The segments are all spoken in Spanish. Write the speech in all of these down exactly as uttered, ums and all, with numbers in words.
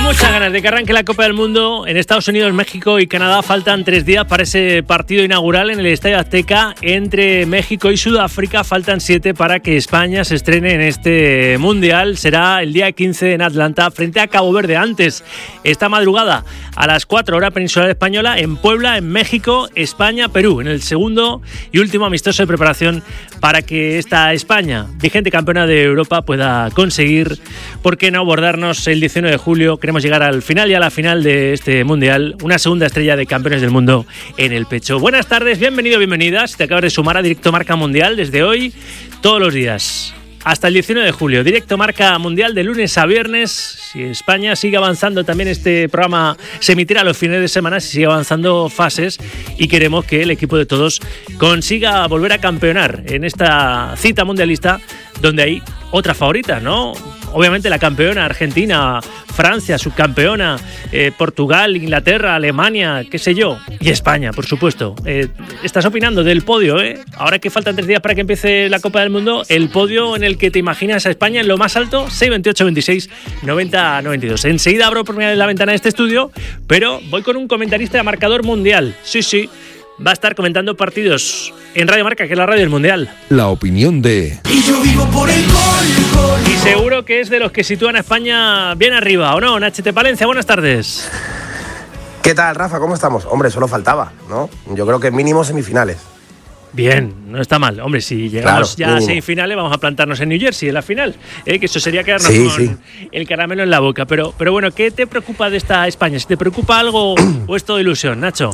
muchas ganas de que arranque la Copa del Mundo. En Estados Unidos, México y Canadá faltan tres días para ese partido inaugural en el Estadio Azteca entre México y Sudáfrica. Faltan siete para que España se estrene en este Mundial. Será el día quince en Atlanta frente a Cabo Verde. Antes, esta madrugada a las cuatro hora peninsular española en Puebla, en México, España, Perú. En el segundo y último amistoso de preparación para que esta España, vigente campeona de Europa, pueda conseguir, ¿por qué no abordarnos el diecinueve de julio? Queremos llegar al final y a la final de este Mundial, una segunda estrella de campeones del mundo en el pecho. Buenas tardes, bienvenido, bienvenida. Si te acabas de sumar a Directo Marca Mundial, desde hoy, todos los días, hasta el diecinueve de julio, Directo Marca Mundial de lunes a viernes. Si España sigue avanzando, también este programa se emitirá los fines de semana, si sigue avanzando fases, y queremos que el equipo de todos consiga volver a campeonar en esta cita mundialista donde hay otras favoritas, ¿no? Obviamente la campeona Argentina, Francia, subcampeona, eh, Portugal, Inglaterra, Alemania, qué sé yo, y España, por supuesto. Eh, estás opinando del podio, ¿eh? Ahora que faltan tres días para que empiece la Copa del Mundo, el podio en el que te imaginas a España en lo más alto, seis veintiocho veintiséis noventa noventa y dos. Enseguida abro por primera vez la ventana de este estudio, pero voy con un comentarista de marcador mundial. Sí, sí, va a estar comentando partidos en Radio Marca, que es la radio del Mundial. La opinión de... Y yo vivo por el gol, gol. Y seguro que es de los que sitúan a España bien arriba, ¿o no? Nachete Palencia, buenas tardes. ¿Qué tal, Rafa? ¿Cómo estamos? Hombre, solo faltaba, ¿no? Yo creo que mínimo semifinales. Bien, no está mal. Hombre, si llegamos claro, ya mínimo. a semifinales, vamos a plantarnos en New Jersey en la final, ¿eh? Que eso sería quedarnos sí, con sí. el caramelo en la boca. Pero, pero bueno, ¿qué te preocupa de esta España? ¿Si te preocupa algo o es todo ilusión, Nacho?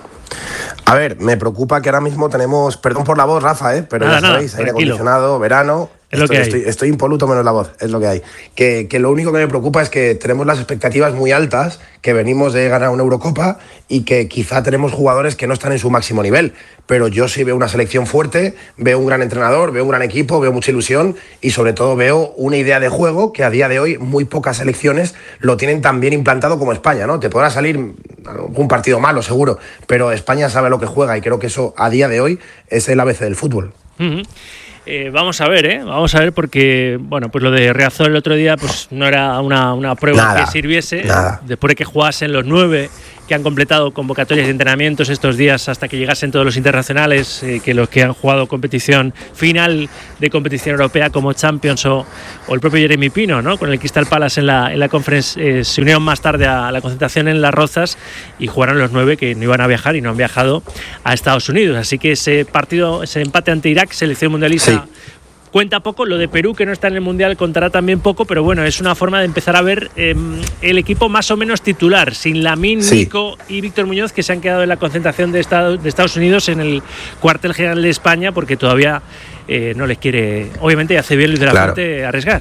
A ver, me preocupa que ahora mismo tenemos, perdón por la voz, Rafa, ¿eh? pero nada, ya sabéis, nada, aire acondicionado, verano, es lo estoy, que hay. Estoy, estoy impoluto menos la voz, es lo que hay. Que, que lo único que me preocupa es que tenemos las expectativas muy altas, que venimos de ganar una Eurocopa y que quizá tenemos jugadores que no están en su máximo nivel, pero yo sí veo una selección fuerte, veo un gran entrenador, veo un gran equipo, veo mucha ilusión y sobre todo veo una idea de juego que a día de hoy muy pocas selecciones lo tienen tan bien implantado como España, ¿no? Te podrá salir un partido malo seguro, pero España sabe lo que juega y creo que eso a día de hoy es el A B C del fútbol. Uh-huh. Eh, vamos a ver, ¿eh? Vamos a ver porque, bueno, pues lo de Riazor el otro día pues no era una, una prueba nada, que sirviese. Nada. Después de que jugasen los nueve que han completado convocatorias de entrenamientos estos días hasta que llegasen todos los internacionales, eh, que los que han jugado competición final de competición europea como Champions o, o el propio Jeremy Pino, ¿no? Con el Crystal Palace en la, en la conference, eh, se unieron más tarde a la concentración en Las Rozas y jugaron los nueve que no iban a viajar y no han viajado a Estados Unidos. Así que ese partido, ese empate ante Irak, selección mundialista, sí. cuenta poco. Lo de Perú, que no está en el Mundial, contará también poco, pero bueno, es una forma de empezar a ver eh, el equipo más o menos titular, sin Lamine, sí. Nico y Víctor Muñoz, que se han quedado en la concentración de, Estado, de Estados Unidos en el cuartel general de España, porque todavía eh, no les quiere, obviamente hace bien Luis de la claro. Fuente arriesgar.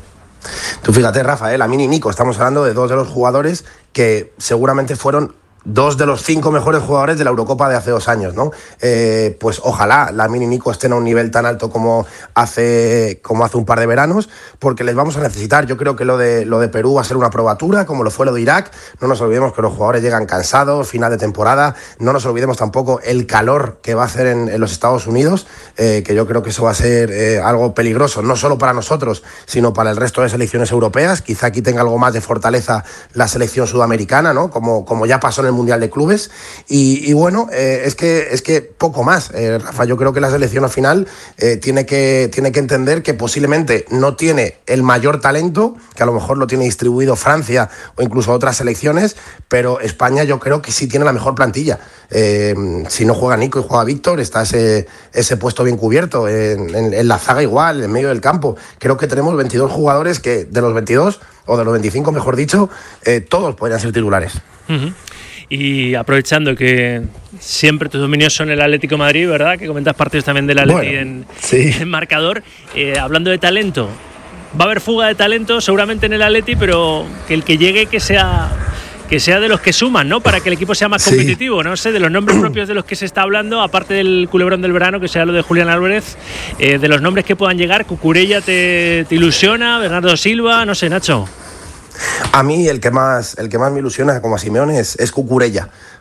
Tú fíjate, Rafa, eh, Lamine y Nico, estamos hablando de dos de los jugadores que seguramente fueron dos de los cinco mejores jugadores de la Eurocopa de hace dos años, ¿no? Eh, pues ojalá Lamine y Nico estén a un nivel tan alto como hace, como hace un par de veranos, porque les vamos a necesitar. Yo creo que lo de, lo de Perú va a ser una probatura, como lo fue lo de Irak. No nos olvidemos que los jugadores llegan cansados, final de temporada. No nos olvidemos tampoco el calor que va a hacer en, en los Estados Unidos, eh, que yo creo que eso va a ser eh, algo peligroso, no solo para nosotros, sino para el resto de selecciones europeas. Quizá aquí tenga algo más de fortaleza la selección sudamericana, ¿no? Como, como ya pasó en el Mundial de Clubes y, y bueno, eh, es que es que poco más, eh, Rafa. Yo creo que la selección al final eh, tiene que tiene que entender que posiblemente no tiene el mayor talento, que a lo mejor lo tiene distribuido Francia o incluso otras selecciones, pero España yo creo que sí tiene la mejor plantilla. Eh, si no juega Nico y juega Víctor, está ese, ese puesto bien cubierto, en, en, en la zaga igual, en medio del campo. Creo que tenemos veintidós jugadores que de los veintidós, o de los veinticinco mejor dicho, eh, todos podrían ser titulares. Uh-huh. Y aprovechando que siempre tus dominios son el Atlético de Madrid, ¿verdad? Que comentas partidos también del Atlético bueno, en, sí. en marcador. Eh, hablando de talento, va a haber fuga de talento seguramente en el Atleti, pero que el que llegue que sea que sea de los que suman, ¿no? Para que el equipo sea más competitivo. Sí. No sé, de los nombres propios de los que se está hablando, aparte del culebrón del verano, que sea lo de Julián Álvarez, eh, de los nombres que puedan llegar. Cucurella te, te ilusiona, Bernardo Silva, no sé, Nacho. A mí el que más el que más me ilusiona como a Simeone es, es Cucurella,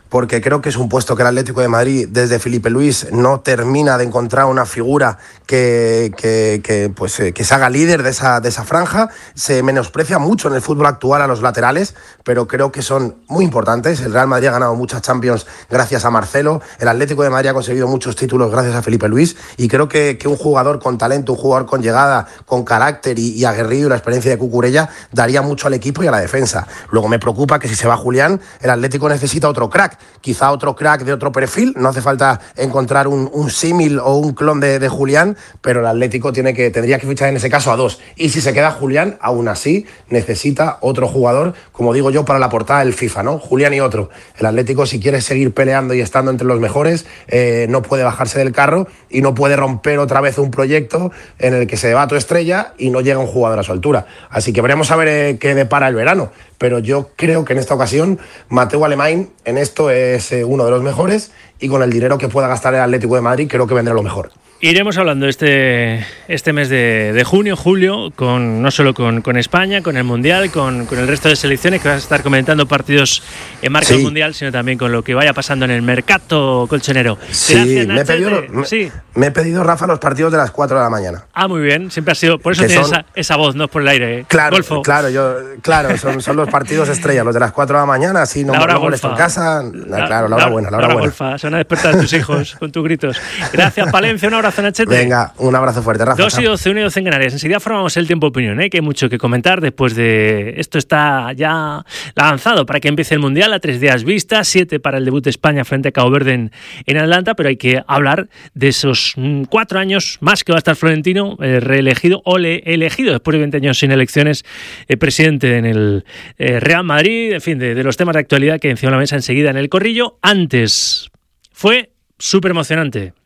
porque creo que es un puesto que el Atlético de Madrid, desde Felipe Luis, no termina de encontrar una figura que, que, que, pues, eh, que se haga líder de esa, de esa franja. Se menosprecia mucho en el fútbol actual a los laterales, pero creo que son muy importantes. El Real Madrid ha ganado muchas Champions gracias a Marcelo, el Atlético de Madrid ha conseguido muchos títulos gracias a Felipe Luis, y creo que, que un jugador con talento, un jugador con llegada, con carácter y, y aguerrido, y la experiencia de Cucurella daría mucho al equipo y a la defensa. Luego me preocupa que si se va Julián, el Atlético necesita otro crack, quizá otro crack de otro perfil. No hace falta encontrar un, un símil o un clon de, de Julián, pero el Atlético tiene que, tendría que fichar en ese caso a dos, y si se queda Julián, aún así necesita otro jugador, como digo yo, para la portada del FIFA, ¿no? Julián y otro. El Atlético, si quiere seguir peleando y estando entre los mejores, eh, no puede bajarse del carro y no puede romper otra vez un proyecto en el que se va tu estrella y no llega un jugador a su altura. Así que veremos a ver eh, qué depara el verano, pero yo creo que en esta ocasión Mateu Alemany en esto es eh, uno de los mejores, y con el dinero que pueda gastar el Atlético de Madrid creo que vendrá lo mejor. Iremos hablando este, este mes de, de junio, julio, con no solo con, con España, con el Mundial, con, con el resto de selecciones, que vas a estar comentando partidos en marca sí. del Mundial, sino también con lo que vaya pasando en el mercado colchonero. Sí, Gracias, me, he pedido, me, sí. me he pedido, Rafa, los partidos de las cuatro de la mañana. Ah, muy bien, siempre ha sido, por eso tienes son... esa, esa voz, no es por el aire. ¿eh? Claro, Golfo. claro, yo, claro son, son los partidos estrella, los de las cuatro de la mañana, así no, no molesto en casa. La, claro, la hora buena, la hora buena. Golfa, se van a despertar tus hijos con tus gritos. Gracias, Palencia, un abrazo, Nachete. Venga. Un abrazo fuerte, Rafa. dos y doce, uno y doce en Canarias. Enseguida formamos el tiempo de opinión, ¿eh? Que hay mucho que comentar después de... Esto está ya lanzado para que empiece el Mundial a tres días vista, siete para el debut de España frente a Cabo Verde en, en Atlanta, pero hay que hablar de esos cuatro años más que va a estar Florentino eh, reelegido o le, elegido después de veinte años sin elecciones, eh, presidente en el eh, Real Madrid, en fin, de, de los temas de actualidad que encima de la mesa enseguida en el corrillo. Antes fue súper emocionante.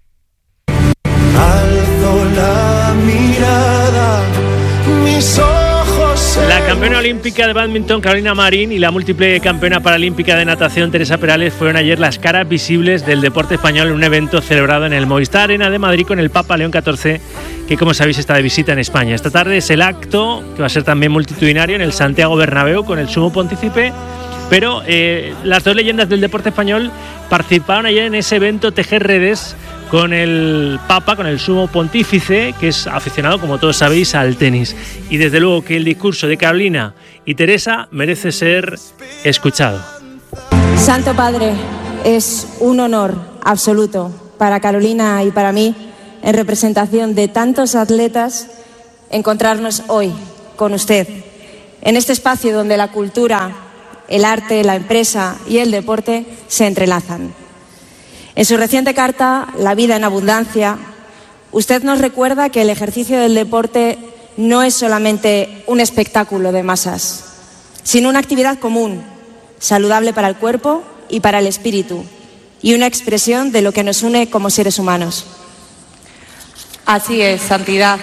Alzo la mirada, mis ojos. La campeona olímpica de bádminton Carolina Marín y la múltiple campeona paralímpica de natación Teresa Perales fueron ayer las caras visibles del deporte español en un evento celebrado en el Movistar Arena de Madrid con el Papa León catorce, que como sabéis está de visita en España. Esta tarde es el acto, que va a ser también multitudinario, en el Santiago Bernabéu con el Sumo Pontífice. Pero eh, las dos leyendas del deporte español participaron ayer en ese evento Tejer Redes con el Papa, con el Sumo Pontífice, que es aficionado, como todos sabéis, al tenis. Y desde luego que el discurso de Carolina y Teresa merece ser escuchado. Santo Padre, es un honor absoluto para Carolina y para mí, en representación de tantos atletas, encontrarnos hoy con usted, en este espacio donde la cultura, el arte, la empresa y el deporte se entrelazan. En su reciente carta, La vida en abundancia, usted nos recuerda que el ejercicio del deporte no es solamente un espectáculo de masas, sino una actividad común, saludable para el cuerpo y para el espíritu, y una expresión de lo que nos une como seres humanos. Así es, Santidad.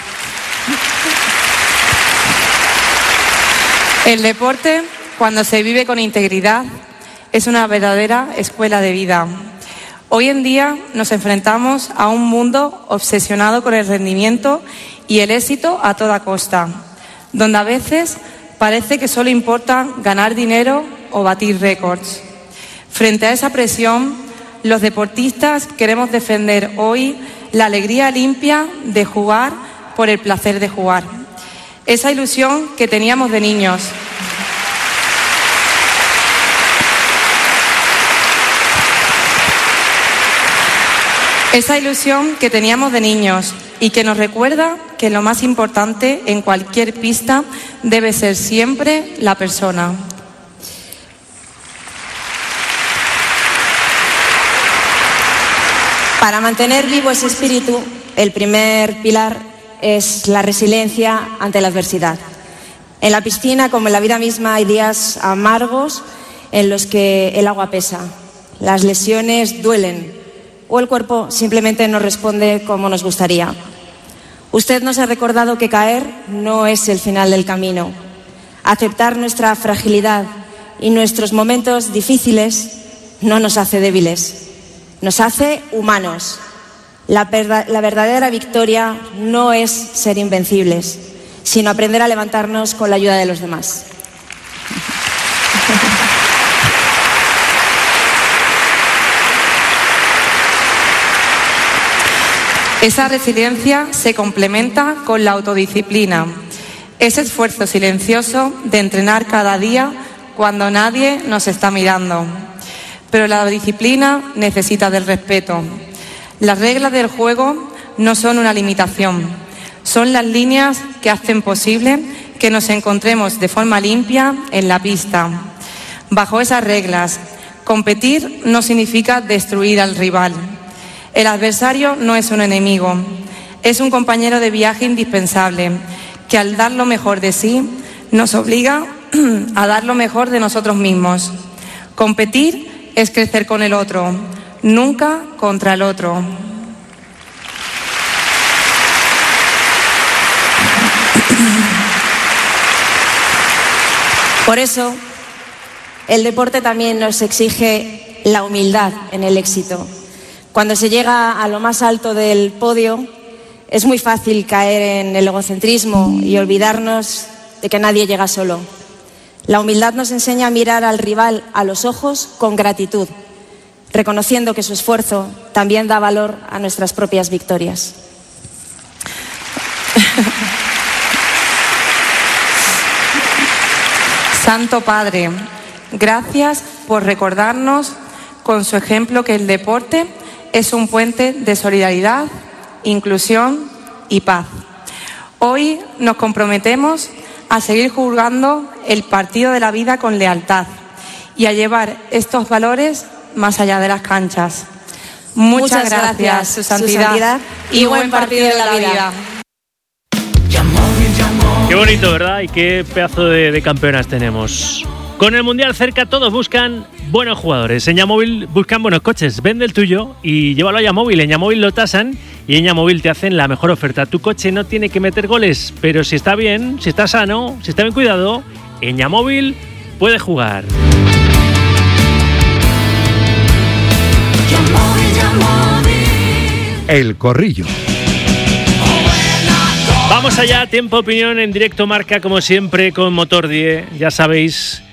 El deporte, cuando se vive con integridad, es una verdadera escuela de vida. Hoy en día nos enfrentamos a un mundo obsesionado con el rendimiento y el éxito a toda costa, donde a veces parece que solo importa ganar dinero o batir récords. Frente a esa presión, los deportistas queremos defender hoy la alegría limpia de jugar por el placer de jugar. Esa ilusión que teníamos de niños. Esa ilusión que teníamos de niños y que nos recuerda que lo más importante en cualquier pista debe ser siempre la persona. Para mantener vivo ese espíritu, el primer pilar es la resiliencia ante la adversidad. En la piscina, como en la vida misma, hay días amargos en los que el agua pesa, las lesiones duelen, o el cuerpo simplemente no responde como nos gustaría. Usted nos ha recordado que caer no es el final del camino. Aceptar nuestra fragilidad y nuestros momentos difíciles no nos hace débiles, nos hace humanos. La, perda- la verdadera victoria no es ser invencibles, sino aprender a levantarnos con la ayuda de los demás. Esa resiliencia se complementa con la autodisciplina, ese esfuerzo silencioso de entrenar cada día cuando nadie nos está mirando. Pero la disciplina necesita del respeto. Las reglas del juego no son una limitación, son las líneas que hacen posible que nos encontremos de forma limpia en la pista. Bajo esas reglas, competir no significa destruir al rival. El adversario no es un enemigo, es un compañero de viaje indispensable que al dar lo mejor de sí nos obliga a dar lo mejor de nosotros mismos. Competir es crecer con el otro, nunca contra el otro. Por eso, el deporte también nos exige la humildad en el éxito. Cuando se llega a lo más alto del podio, es muy fácil caer en el egocentrismo y olvidarnos de que nadie llega solo. La humildad nos enseña a mirar al rival a los ojos con gratitud, reconociendo que su esfuerzo también da valor a nuestras propias victorias. Santo Padre, gracias por recordarnos con su ejemplo que el deporte es un puente de solidaridad, inclusión y paz. Hoy nos comprometemos a seguir jugando el partido de la vida con lealtad y a llevar estos valores más allá de las canchas. Muchas, Muchas gracias, gracias, su santidad, su santidad y buen partido de la vida. Qué bonito, ¿verdad? Y qué pedazo de, de campeonas tenemos. Con el Mundial cerca, todos buscan buenos jugadores. En Yamóvil buscan buenos coches. Vende el tuyo y llévalo a Yamóvil. En Yamóvil lo tasan y en Yamóvil te hacen la mejor oferta. Tu coche no tiene que meter goles, pero si está bien, si está sano, si está bien cuidado, en Yamóvil puede jugar. El Corrillo. Vamos allá, tiempo opinión en directo marca, como siempre, con Motor diez. Ya sabéis,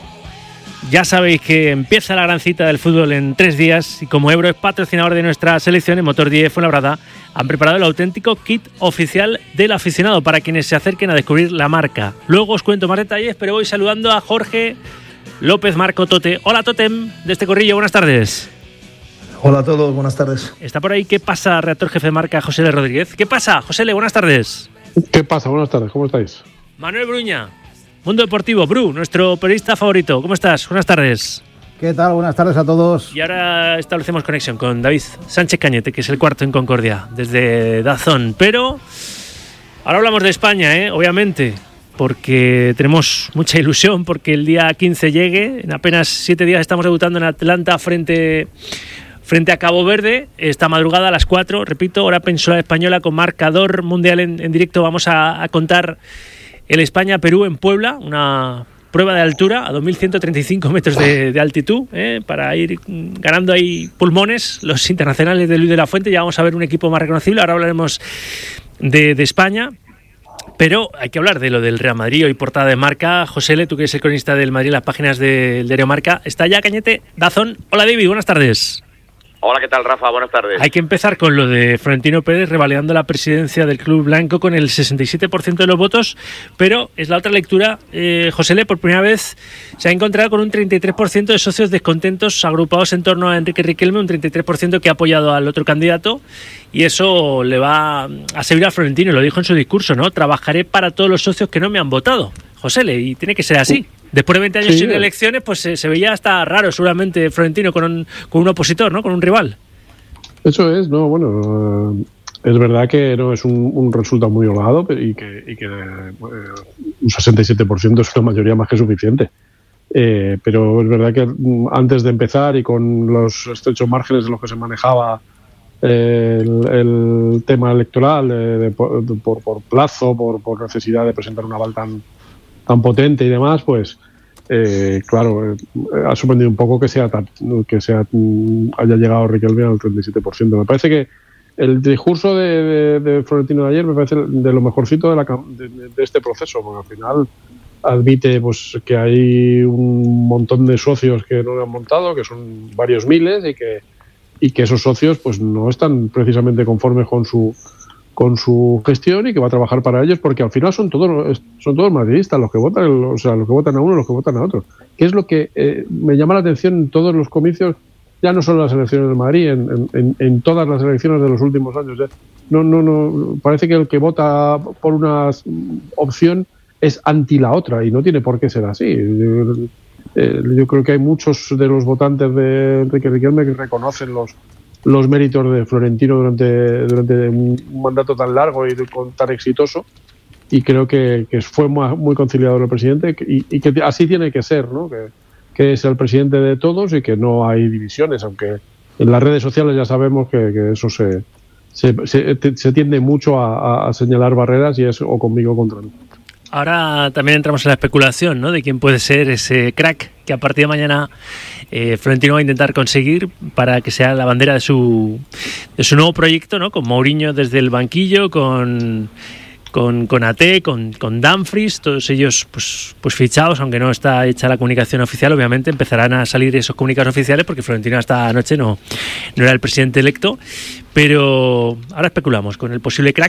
ya sabéis que empieza la gran cita del fútbol en tres días y como Ebro es patrocinador de nuestra selección, en Motor diez Fuenlabrada han preparado el auténtico kit oficial del aficionado para quienes se acerquen a descubrir la marca. Luego os cuento más detalles, pero voy saludando a Jorge López Marco Tote. Hola Totem, de este Corrillo, buenas tardes. Hola a todos, buenas tardes. Está por ahí, ¿qué pasa? Redactor jefe de marca, José L. Rodríguez. ¿Qué pasa? José L., buenas tardes. ¿Qué pasa? Buenas tardes, ¿cómo estáis? Manuel Bruña, Mundo Deportivo. Bru, nuestro periodista favorito. ¿Cómo estás? Buenas tardes. ¿Qué tal? Buenas tardes a todos. Y ahora establecemos conexión con David Sánchez Cañete, que es el cuarto en Concordia, desde Dazón. Pero ahora hablamos de España, ¿eh? Obviamente, porque tenemos mucha ilusión, porque el día quince llegue. En apenas siete días estamos debutando en Atlanta frente... Frente a Cabo Verde, esta madrugada a las cuatro, repito, hora peninsular española, con marcador mundial en, en directo. Vamos a, a contar el España-Perú en Puebla, una prueba de altura a dos mil ciento treinta y cinco metros de, de altitud, ¿eh? Para ir ganando ahí pulmones los internacionales de Luis de la Fuente. Ya vamos a ver un equipo más reconocible. Ahora hablaremos de, de España. Pero hay que hablar de lo del Real Madrid. Hoy portada de marca. José L., tú que eres el cronista del Madrid en las páginas del diario Marca. Está ya Cañete, Dazón. Hola David, buenas tardes. Hola, ¿qué tal, Rafa? Buenas tardes. Hay que empezar con lo de Florentino Pérez revalidando la presidencia del Club Blanco con el sesenta y siete por ciento de los votos, pero es la otra lectura. Eh, José L., por primera vez se ha encontrado con un treinta y tres por ciento de socios descontentos agrupados en torno a Enrique Riquelme, un treinta y tres por ciento que ha apoyado al otro candidato, y eso le va a servir a Florentino, lo dijo en su discurso, ¿no? Trabajaré para todos los socios que no me han votado. José L., y tiene que ser así. Después de veinte años sí, sin elecciones, pues se, se veía hasta raro seguramente Florentino con un, con un opositor, ¿no? Con un rival. Eso es, no, bueno, eh, es verdad que no es un, un resultado muy holgado y que, y que eh, un sesenta y siete por ciento es una mayoría más que suficiente. Eh, pero es verdad que antes de empezar y con los estrechos márgenes en los que se manejaba eh, el, el tema electoral, eh, de, por, por, por plazo, por, por necesidad de presentar un aval tan tan potente y demás, pues eh, claro, eh, ha sorprendido un poco que sea tan, que sea haya llegado Riquelme al treinta y siete por ciento. Me parece que el discurso de, de, de Florentino de ayer me parece de lo mejorcito de, la, de, de este proceso, porque al final admite pues que hay un montón de socios que no lo han montado, que son varios miles y que y que esos socios pues no están precisamente conformes con su con su gestión y que va a trabajar para ellos, porque al final son todos son todos madridistas los que votan, o sea, los que votan a uno, los que votan a otro. Que es lo que eh, me llama la atención en todos los comicios, ya no solo en las elecciones de Madrid, en, en, en todas las elecciones de los últimos años. ¿eh? No, no, no, parece que el que vota por una opción es anti la otra y no tiene por qué ser así. Yo, eh, yo creo que hay muchos de los votantes de Enrique Riquelme que reconocen los los méritos de Florentino durante, durante un mandato tan largo y tan exitoso, y creo que, que fue muy conciliador el presidente y, y que así tiene que ser, ¿no? Que, que es el presidente de todos y que no hay divisiones, aunque en las redes sociales ya sabemos que, que eso se, se, se, se tiende mucho a, a señalar barreras y es o conmigo o contra mí. Ahora también entramos en la especulación, ¿no?, de quién puede ser ese crack que a partir de mañana eh, Florentino va a intentar conseguir para que sea la bandera de su de su nuevo proyecto, ¿no? Con Mourinho desde el banquillo, con con con Ate, con con Dumfries, todos ellos pues pues fichados, aunque no está hecha la comunicación oficial. Obviamente empezarán a salir esos comunicados oficiales porque Florentino hasta anoche no no era el presidente electo, pero ahora especulamos con el posible crack.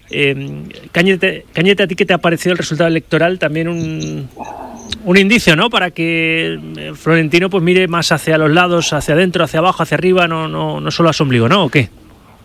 Eh, Cañete, Cañete, ¿a ti qué te ha parecido el resultado electoral? También un, un indicio, ¿no?, para que Florentino pues mire más hacia los lados, hacia adentro, hacia abajo, hacia arriba, no no no solo a su ombligo, ¿no? ¿O qué?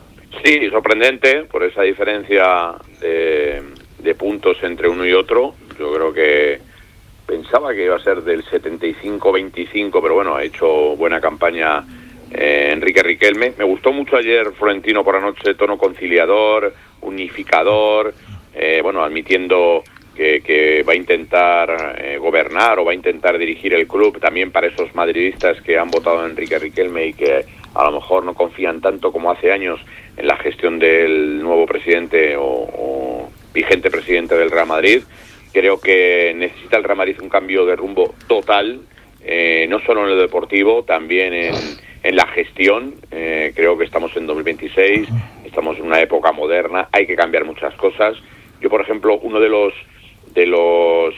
Sí, sorprendente por esa diferencia de, de puntos entre uno y otro. Yo creo que pensaba que iba a ser del setenta y cinco veinticinco, pero bueno, ha hecho buena campaña eh, Enrique Riquelme. Me gustó mucho ayer Florentino por la noche, tono conciliador, unificador, eh, bueno, admitiendo que, que va a intentar eh, gobernar o va a intentar dirigir el club también para esos madridistas que han votado a Enrique Riquelme y que a lo mejor no confían tanto como hace años en la gestión del nuevo presidente o, o vigente presidente del Real Madrid. Creo que necesita el Real Madrid un cambio de rumbo total, eh, no solo en lo deportivo, también en, en la gestión. Eh, creo que estamos en dos mil veintiséis, estamos en una época moderna, hay que cambiar muchas cosas. Yo, por ejemplo, uno de los de los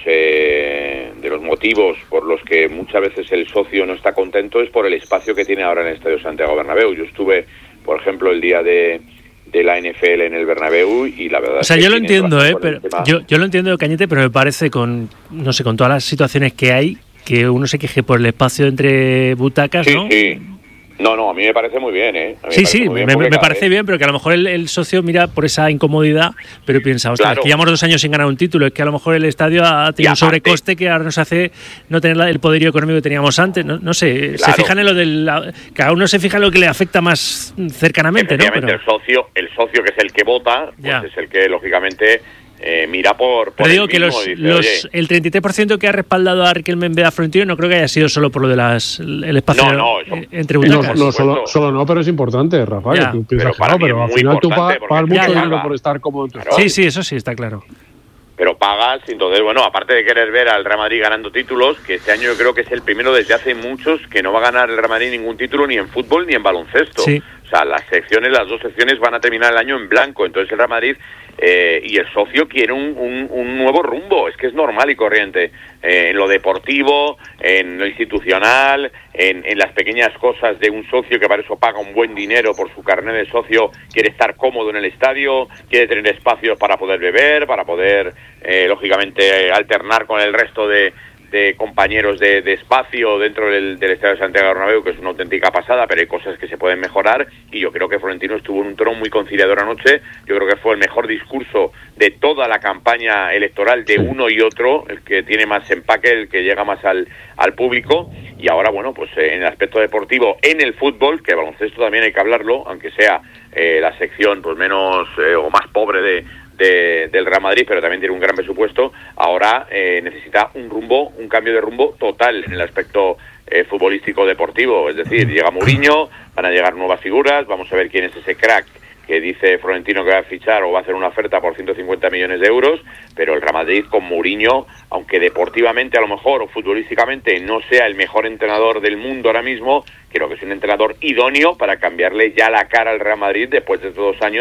eh, de los motivos por los que muchas veces el socio no está contento es por el espacio que tiene ahora en el Estadio Santiago Bernabéu. Yo estuve, por ejemplo, el día de de la N F L en el Bernabéu y la verdad, o sea, es que yo lo entiendo, eh, pero tema... yo yo lo entiendo, Cañete, pero me parece, con no sé, con todas las situaciones que hay, que uno se queje por el espacio entre butacas, sí, ¿no? Sí. No, no, a mí me parece muy bien, ¿eh? A mí Sí, me sí, me, me, me parece bien, pero que a lo mejor el, el socio mira por esa incomodidad, pero piensa, ostras, Claro. que llevamos dos años sin ganar un título, es que a lo mejor el estadio ha tenido un sobrecoste que ahora nos hace no tener la- el poderío económico que teníamos antes, no, no sé, Claro. se fijan en lo del... la- cada uno se fija en lo que le afecta más cercanamente, ¿no? Efectivamente, Pero, el socio, el socio que es el que vota, pues Ya. es el que lógicamente eh, mira por, por pero él digo que mismo los, y dice, los oye, el treinta y tres por ciento que ha respaldado a Riquelme en vez de a Florentino no creo que haya sido solo por lo de las el espacio No, no, eso- eh, entre No, butacas. no solo, solo no, pero es importante, Rafael. Ya. Tú piensas Pero que para no, mí pero es al muy final tú importante pa- porque pagas es mucho que dinero paga. por estar cómodo en tu Claro. espacio. Sí, sí, eso sí, está claro. pero pagas, y entonces, bueno, aparte de querer ver al Real Madrid ganando títulos, que este año yo creo que es el primero desde hace muchos que no va a ganar el Real Madrid ningún título ni en fútbol ni en baloncesto. Sí. O sea, las secciones, las dos secciones van a terminar el año en blanco, entonces el Real Madrid eh, y el socio quiere un, un, un nuevo rumbo, es que es normal y corriente, eh, en lo deportivo, en lo institucional, en, en las pequeñas cosas de un socio que para eso paga un buen dinero por su carnet de socio, quiere estar cómodo en el estadio, quiere tener espacios para poder beber, para poder, eh, lógicamente, eh, alternar con el resto de de compañeros de, de espacio dentro del, del Estadio de Santiago Bernabéu, que es una auténtica pasada, pero hay cosas que se pueden mejorar, y yo creo que Florentino estuvo en un tono muy conciliador anoche. Yo creo que fue el mejor discurso de toda la campaña electoral de uno y otro, el que tiene más empaque, el que llega más al, al público. Y ahora, bueno, pues eh, en el aspecto deportivo, en el fútbol, que baloncesto también hay que hablarlo, aunque sea eh, la sección pues menos eh, o más pobre de De, del Real Madrid, pero también tiene un gran presupuesto, ahora eh, necesita un rumbo, un cambio de rumbo total en el aspecto eh, futbolístico deportivo, es decir, llega Mourinho, van a llegar nuevas figuras, vamos a ver quién es ese crack que dice Florentino que va a fichar o va a hacer una oferta por ciento cincuenta millones de euros, pero el Real Madrid con Mourinho, aunque deportivamente a lo mejor o futbolísticamente no sea el mejor entrenador del mundo ahora mismo, creo que es un entrenador idóneo para cambiarle ya la cara al Real Madrid después de estos dos años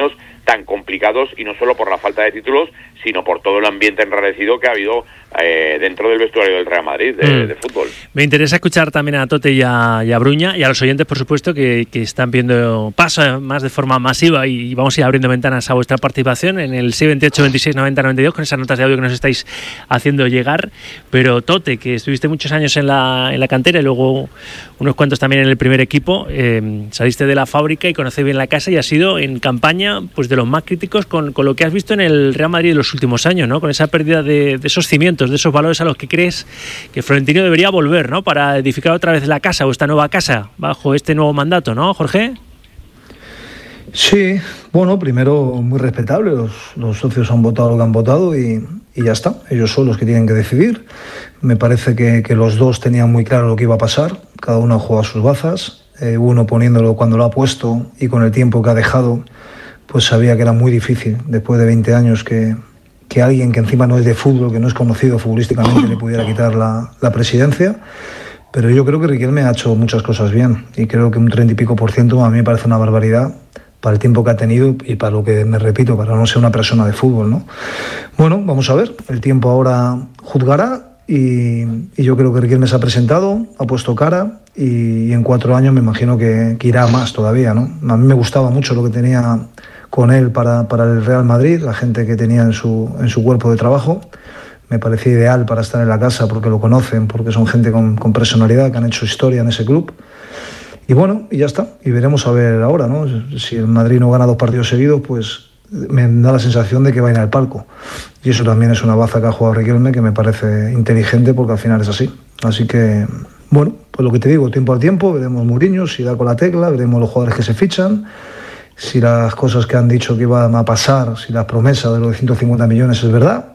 tan complicados, y no solo por la falta de títulos, sino por todo el ambiente enrarecido que ha habido eh, dentro del vestuario del Real Madrid de, mm. de fútbol. Me interesa escuchar también a Tote y a, y a Bruña y a los oyentes, por supuesto, que, que están viendo paso más de forma masiva, y vamos a ir abriendo ventanas a vuestra participación en el seis veintiocho veintiséis noventa noventa y dos con esas notas de audio que nos estáis haciendo llegar. Pero Tote, que estuviste muchos años en la, en la cantera y luego unos cuantos también en el primer equipo, eh, saliste de la fábrica y conocéis bien la casa, y has sido en campaña pues de los más críticos con, con lo que has visto en el Real Madrid en los últimos años, ¿no? Con esa pérdida de, de esos cimientos, de esos valores a los que crees que Florentino debería volver, ¿no? Para edificar otra vez la casa, o esta nueva casa bajo este nuevo mandato, ¿no, Jorge? Sí, bueno, primero muy respetable, los, los socios han votado lo que han votado y, y ya está, ellos son los que tienen que decidir. Me parece que, que los dos tenían muy claro lo que iba a pasar, cada uno ha jugado sus bazas, eh, uno poniéndolo cuando lo ha puesto, y con el tiempo que ha dejado, pues sabía que era muy difícil, después de veinte años, que, que alguien que encima no es de fútbol, que no es conocido futbolísticamente, le pudiera quitar la, la presidencia. Pero yo creo que Riquelme ha hecho muchas cosas bien, y creo que un treinta y pico por ciento a mí me parece una barbaridad para el tiempo que ha tenido y para lo que, me repito, para no ser una persona de fútbol, ¿no? Bueno, vamos a ver, el tiempo ahora juzgará, y, y yo creo que Riquelme se ha presentado, ha puesto cara, y, y en cuatro años me imagino que, que irá más todavía, ¿no? A mí me gustaba mucho lo que tenía con él para, para el Real Madrid, la gente que tenía en su, en su cuerpo de trabajo. Me parecía ideal para estar en la casa, porque lo conocen, porque son gente con, con personalidad, que han hecho historia en ese club. Y bueno, y ya está. Y veremos a ver ahora, ¿no? Si el Madrid no gana dos partidos seguidos, pues me da la sensación de que va a ir al palco. Y eso también es una baza que ha jugado Riquelme, que me parece inteligente, porque al final es así. Así que, bueno, pues lo que te digo, tiempo al tiempo, veremos Mourinho si da con la tecla, veremos los jugadores que se fichan, si las cosas que han dicho que iban a pasar, si la promesa de los ciento cincuenta millones es verdad.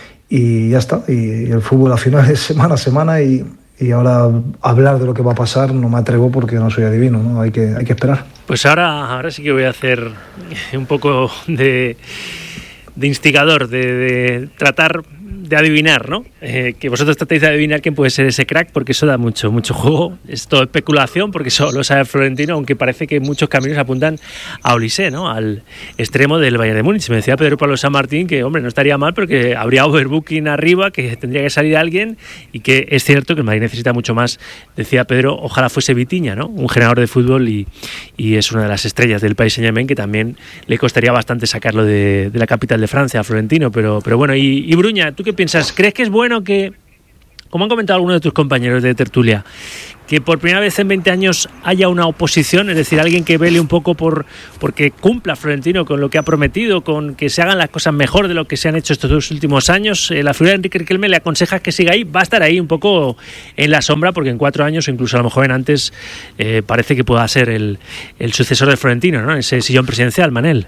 Y ya está, y el fútbol al final es semana a semana, y, y ahora hablar de lo que va a pasar no me atrevo porque no soy adivino, ¿no? Hay que, hay que esperar. Pues ahora, ahora sí que voy a hacer un poco de, de instigador, de, de tratar de adivinar, ¿no? Eh, que vosotros tratéis de adivinar quién puede ser ese crack, porque eso da mucho, mucho juego. Es todo especulación, porque solo lo sabe Florentino, aunque parece que muchos caminos apuntan a Olise, ¿no? Al extremo del Bayern de Múnich. Me decía Pedro Pablo San Martín que, hombre, no estaría mal, porque habría overbooking arriba, que tendría que salir alguien, y que es cierto que el Madrid necesita mucho más. Decía Pedro, ojalá fuese Vitinha, ¿no? Un generador de fútbol, y, y es una de las estrellas del Paris Saint-Germain, que también le costaría bastante sacarlo de, de la capital de Francia, a Florentino. Pero, pero bueno, y, y Bruña, ¿tú qué piensas? ¿Crees que es bueno que, como han comentado algunos de tus compañeros de tertulia, que por primera vez en veinte años haya una oposición, es decir, alguien que vele un poco por porque cumpla Florentino con lo que ha prometido, con que se hagan las cosas mejor de lo que se han hecho estos dos últimos años? Eh, la figura de Enrique Riquelme le aconseja que siga ahí, va a estar ahí un poco en la sombra, porque en cuatro años, o incluso a lo mejor en antes, eh, parece que pueda ser el, el sucesor de Florentino, ¿no? En ese sillón presidencial, Manel.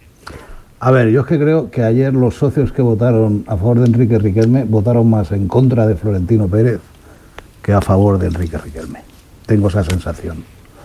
A ver, yo es que creo que ayer los socios que votaron a favor de Enrique Riquelme votaron más en contra de Florentino Pérez que a favor de Enrique Riquelme. Tengo esa sensación.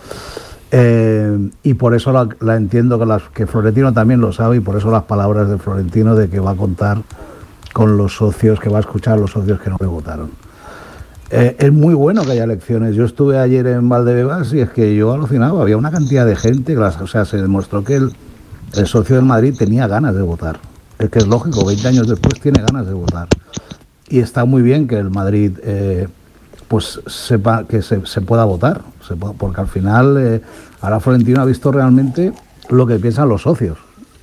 Eh, y por eso la, la entiendo que, las, que Florentino también lo sabe, y por eso las palabras de Florentino de que va a contar con los socios, que va a escuchar a los socios que no le votaron. Eh, es muy bueno que haya elecciones. Yo estuve ayer en Valdebebas y es que yo alucinaba. Había una cantidad de gente, que las, o sea, se demostró que el El socio del Madrid tenía ganas de votar. Es que es lógico, veinte años después tiene ganas de votar. Y está muy bien que el Madrid eh, pues sepa que se, se pueda votar, se pueda, porque al final eh, ahora Florentino ha visto realmente lo que piensan los socios.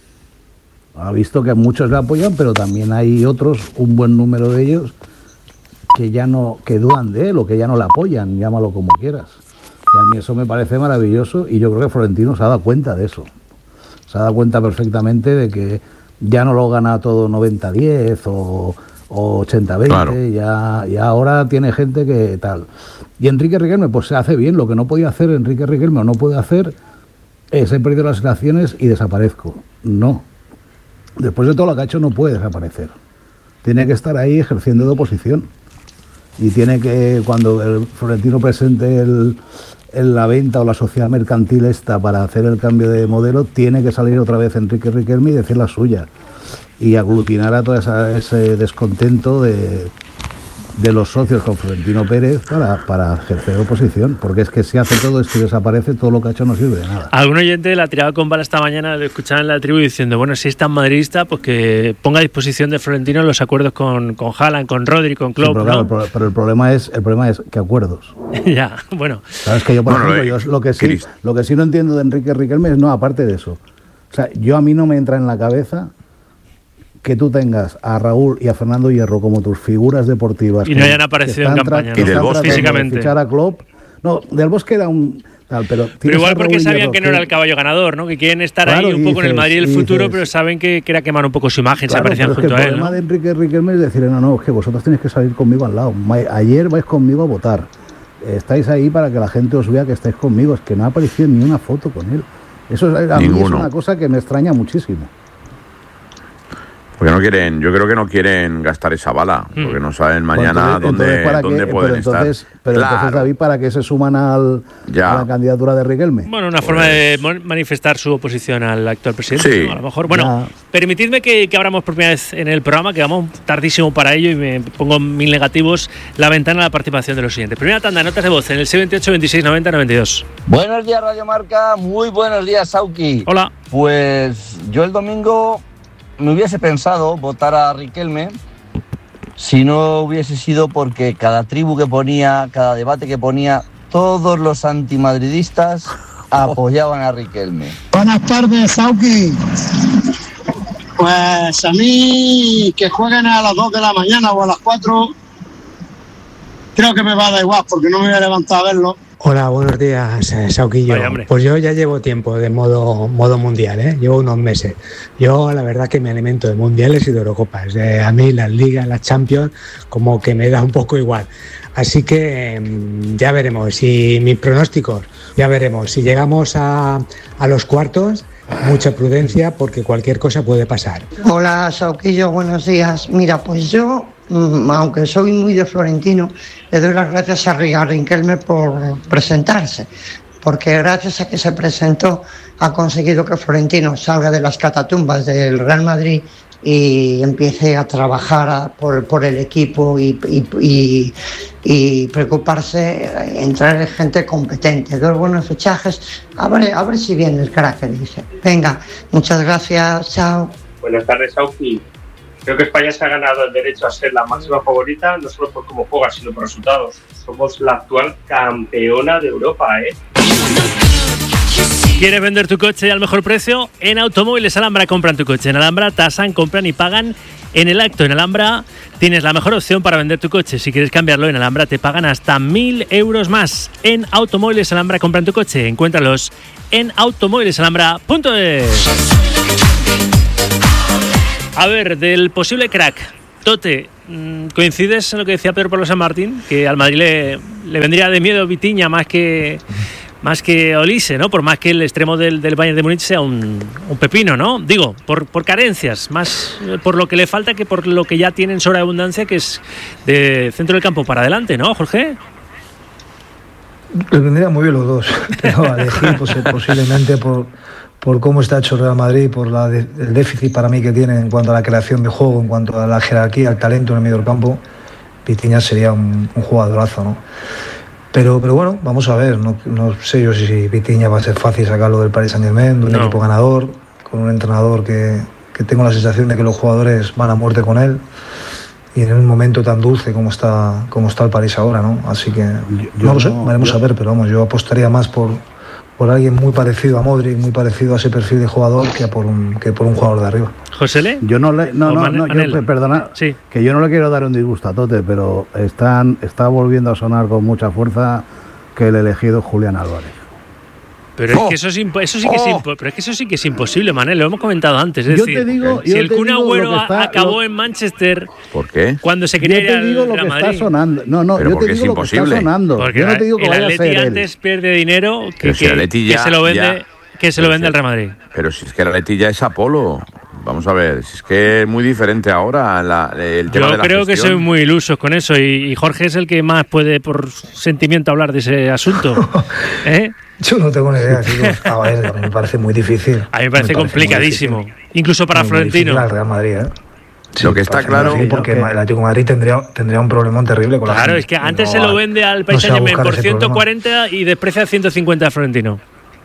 Ha visto que muchos le apoyan, pero también hay otros, un buen número de ellos, que ya no, que dudan de él o que ya no le apoyan, llámalo como quieras. Y a mí eso me parece maravilloso, y yo creo que Florentino se ha dado cuenta de eso. Se ha dado cuenta perfectamente de que ya no lo gana todo noventa diez o, o ochenta veinte, claro. ya, ya ahora tiene gente que tal. Y Enrique Riquelme pues se hace bien. Lo que no podía hacer Enrique Riquelme o no puede hacer es he perdido las elecciones y desaparezco. No. Después de todo lo que ha hecho no puede desaparecer. Tiene que estar ahí ejerciendo de oposición. Y tiene que, cuando el Florentino presente el... en la venta o la sociedad mercantil esta para hacer el cambio de modelo, tiene que salir otra vez Enrique Riquelme y decir la suya y aglutinar a todo esa, ese descontento de, de los socios con Florentino Pérez para, para ejercer oposición, porque es que si hace todo esto y desaparece, todo lo que ha hecho no sirve de nada. Algún oyente la tiraba con bala esta mañana, lo escuchaba en la tribu diciendo, bueno, si es tan madridista, pues que ponga a disposición de Florentino los acuerdos con, con Haaland, con Rodri, con Klopp, sí, pero, ¿no? claro, pero, pero el problema es el problema es que acuerdos. Ya, bueno. Sabes que yo, por bueno, ejemplo, lo, yo lo que sí, Chris. lo que sí no entiendo de Enrique Riquelme es no, aparte de eso. O sea, yo a mí no me entra en la cabeza que tú tengas a Raúl y a Fernando Hierro como tus figuras deportivas y que, no hayan aparecido en campaña, ¿no? Y del Bosque físicamente. De fichar a Klopp. No, Del Bosque era un tal, pero, pero igual porque sabían que no era el caballo ganador, ¿no? Que quieren estar claro, ahí un poco dices, en el Madrid del futuro, dices, pero saben que, que era quemar un poco su imagen, claro, se aparecían junto a él. El problema ¿no? de Enrique Riquelme es decir, no, no, es que vosotros tenéis que salir conmigo al lado. Ayer vais conmigo a votar. Estáis ahí para que la gente os vea que estáis conmigo. Es que no ha aparecido ni una foto con él. Eso es, a mí es una cosa que me extraña muchísimo. Porque no quieren, yo creo que no quieren gastar esa bala, mm. porque no saben mañana pues entonces, dónde, entonces dónde qué, pueden pero entonces, estar. Pero claro. entonces, David, ¿para qué se suman al, a la candidatura de Riquelme? Bueno, una pues, forma de manifestar su oposición al actual presidente, sí. ¿no? A lo mejor. Bueno, ya. permitidme que, que abramos por primera vez en el programa, que vamos tardísimo para ello y me pongo mil negativos, la ventana de la participación de los siguientes. Primera tanda, notas de voz en el seis veintiocho, veintiséis, noventa, noventa y dos. Buenos días, Radio Marca. Muy buenos días, Sauki. Hola. Pues yo el domingo me hubiese pensado votar a Riquelme si no hubiese sido porque cada tribu que ponía, cada debate que ponía, todos los antimadridistas apoyaban a Riquelme. Buenas tardes, Sauki. Pues a mí que jueguen a las dos de la mañana o a las cuatro, creo que me va a dar igual porque no me voy a levantar a verlo. Hola, buenos días, Sauquillo. Vaya, pues yo ya llevo tiempo de modo modo mundial, ¿eh? Llevo unos meses. Yo la verdad que me alimento de mundiales y de Eurocopas. Eh, a mí las ligas, las Champions, como que me da un poco igual. Así que ya veremos. Y mis pronósticos, ya veremos. Si llegamos a, a los cuartos, mucha prudencia porque cualquier cosa puede pasar. Hola, Sauquillo, buenos días. Mira, pues yo, aunque soy muy de Florentino, le doy las gracias a Riquelme por presentarse, porque gracias a que se presentó ha conseguido que Florentino salga de las catatumbas del Real Madrid y empiece a trabajar a, por, por el equipo y, y, y, y preocuparse en traer gente competente. Dos buenos fichajes, a ver, a ver si viene el crack que dice. Venga, muchas gracias, chao. Buenas tardes, Sauki. Creo que España se ha ganado el derecho a ser la máxima favorita, no solo por cómo juega, sino por resultados. Somos la actual campeona de Europa, ¿eh? ¿Quieres vender tu coche al mejor precio? En Automóviles Alhambra compran tu coche. En Alhambra tasan, compran y pagan en el acto. En Alhambra tienes la mejor opción para vender tu coche. Si quieres cambiarlo, en Alhambra te pagan hasta mil euros más. En Automóviles Alhambra compran tu coche. Encuéntralos en automóviles alhambra punto es. A ver, del posible crack, Tote, ¿coincides en lo que decía Pedro Pablo San Martín? Que al Madrid le, le vendría de miedo Vitinha más que más que Olise, ¿no? Por más que el extremo del, del Bayern de Múnich sea un, un pepino, ¿no? Digo, por, por carencias, más por lo que le falta que por lo que ya tienen sobreabundancia, que es de centro del campo para adelante, ¿no, Jorge? Le vendrían muy bien los dos, pero a elegir pues, posiblemente por... por cómo está hecho el Real Madrid, por la de, el déficit para mí que tiene en cuanto a la creación de juego, en cuanto a la jerarquía, al talento en el medio del campo, Vitinha sería un, un jugadorazo, ¿no? Pero, pero bueno, vamos a ver, no, no sé yo si Vitinha va a ser fácil sacarlo del Paris Saint-Germain, de un no. equipo ganador, con un entrenador que, que tengo la sensación de que los jugadores van a muerte con él, y en un momento tan dulce como está, como está el París ahora, ¿no? Así que yo, no lo sé, no, veremos yo... a ver, pero vamos, yo apostaría más por... por alguien muy parecido a Modric, muy parecido a ese perfil de jugador que por un, que por un jugador de arriba. ¿Josele? Yo no le, no, no, Man- no yo, perdona, sí. que yo no le quiero dar un disgusto a Tote, pero están, está volviendo a sonar con mucha fuerza que el elegido es Julián Álvarez. Pero oh. es que eso, es impo- eso sí que oh. es impo- pero es que eso sí que es imposible, Manel, lo hemos comentado antes. Es yo decir, te digo, si yo el te Kun Agüero está, acabó lo... en Manchester, ¿por qué? Cuando se quería ir al Real Madrid. Yo te digo lo que Madrid. está sonando. No, no, pero yo te digo lo que está sonando. Porque yo no te digo que el vaya Atleti a ser antes él. pierde dinero que, si que, que ya, se lo vende, ya, que se lo vende al Real Madrid. Pero si es que el Atleti ya es Apolo. Vamos a ver, si es que es muy diferente ahora la, el tema Yo de la creo gestión. que soy muy ilusos con eso y, y Jorge es el que más puede por sentimiento hablar de ese asunto. ¿Eh? Yo no tengo ni idea, chicos. A ver, me parece muy difícil. A mí me parece, me parece complicadísimo, incluso para muy Florentino. Muy al Real Madrid, ¿eh? Sí, lo que está claro... Sí, porque el Atlético de Madrid tendría, tendría un problemón terrible con claro, la Claro, es que antes no, se lo vende al Paris no Saint-Germain por ciento cuarenta y desprecia ciento cincuenta a Florentino.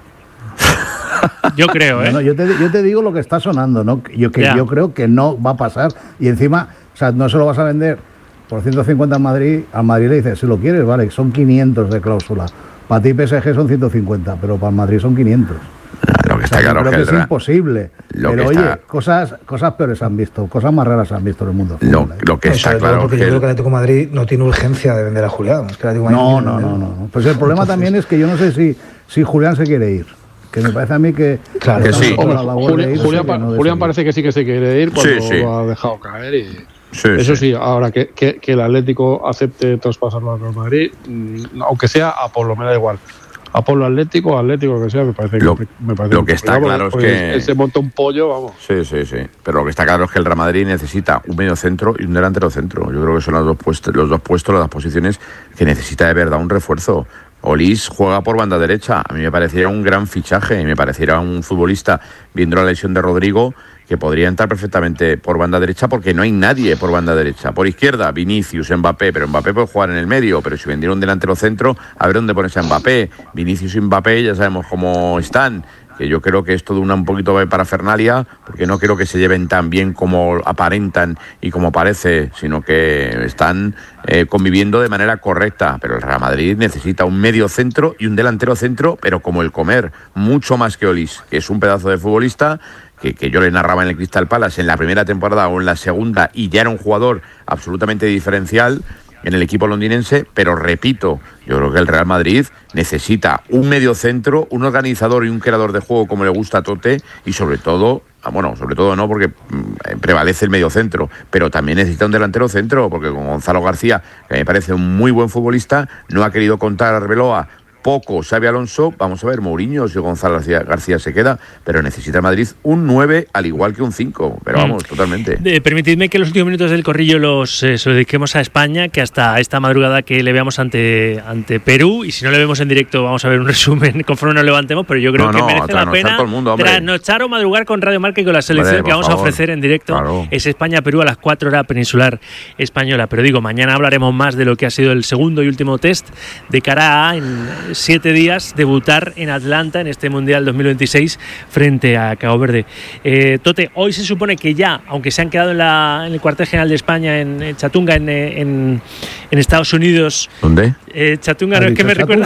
Yo creo, ¿eh? No, no, yo, te, yo te digo lo que está sonando, ¿no? Yo, que yo creo que no va a pasar. Y encima, o sea, no se lo vas a vender por ciento cincuenta en Madrid. Al Madrid le dices, si lo quieres, vale, son quinientos de cláusula. Para ti P S G son ciento cincuenta, pero para el Madrid son quinientos. Lo que está o sea, claro creo que, que es imposible. Lo pero que oye, está... cosas, cosas peores han visto, cosas más raras han visto en el mundo. Lo, lo que no, está claro porque que yo creo que el Atlético de Madrid no tiene urgencia de vender a Julián. Es que el no, no, no, no, no. Pues el problema Entonces... también es que yo no sé si, si Julián se quiere ir. Que me parece a mí que... Claro, que sí. Hombre, Julián, ir, Julián, pa, no Julián parece que sí que se quiere ir cuando sí, sí. lo ha dejado caer. Y sí, eso sí, sí ahora que, que, que el Atlético acepte traspasarlo al Real Madrid, aunque sea a Polo, me da igual. A Polo Atlético, Atlético, que sea, me parece lo, que... Me parece lo que está claro es que... Se monta un pollo, vamos. Sí, sí, sí. Pero lo que está claro es que el Real Madrid necesita un medio centro y un delantero centro. Yo creo que son los dos puestos, los dos puestos, las dos posiciones que necesita de verdad un refuerzo. Olís juega por banda derecha. A mí me pareciera un gran fichaje y me pareciera un futbolista, viendo la lesión de Rodrigo, que podría entrar perfectamente por banda derecha porque no hay nadie por banda derecha. Por izquierda, Vinicius, Mbappé, pero Mbappé puede jugar en el medio, pero si vendiera un delantero centro, a ver dónde pones a Mbappé. Vinicius y Mbappé ya sabemos cómo están, que yo creo que es todo una un poquito de parafernalia, porque no creo que se lleven tan bien como aparentan y como parece, sino que están eh, conviviendo de manera correcta. Pero el Real Madrid necesita un medio centro y un delantero centro, pero como el comer, mucho más que Olís, que es un pedazo de futbolista que, que yo le narraba en el Crystal Palace en la primera temporada o en la segunda, y ya era un jugador absolutamente diferencial en el equipo londinense, pero repito, yo creo que el Real Madrid necesita un mediocentro, un organizador y un creador de juego como le gusta a Tote, y sobre todo, bueno, sobre todo no, porque mmm, prevalece el mediocentro, pero también necesita un delantero centro, porque con Gonzalo García, que me parece un muy buen futbolista, no ha querido contar a Arbeloa poco Xabi Alonso. Vamos a ver, Mourinho, si Gonzalo García, García se queda, pero necesita Madrid un nueve al igual que un cinco, pero vamos, mm. totalmente. Eh, permitidme que los últimos minutos del corrillo los, eh, se los dediquemos a España, que hasta esta madrugada que le veamos ante, ante Perú, y si no le vemos en directo vamos a ver un resumen conforme nos levantemos, pero yo creo no, que no, merece la pena todo el mundo, trasnochar o madrugar con Radio Marca y con la selección vale, que vamos favor. a ofrecer en directo. Claro. Es España-Perú a las cuatro hora peninsular española, pero digo, mañana hablaremos más de lo que ha sido el segundo y último test de cara a en siete días debutar en Atlanta en este Mundial dos mil veintiséis frente a Cabo Verde. Eh, Tote, hoy se supone que ya, aunque se han quedado en, la, en el cuartel general de España en, en Chatunga, en, en, en Estados Unidos. ¿Dónde? Eh, Chatunga, no es que me recuerda.